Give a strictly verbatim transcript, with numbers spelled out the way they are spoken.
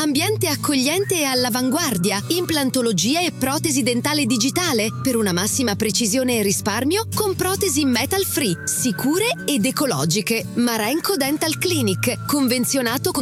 Ambiente accogliente e all'avanguardia, implantologia e protesi dentale digitale per una massima precisione e risparmio con protesi metal free, sicure ed ecologiche. Marenco Dental Clinic, convenzionato con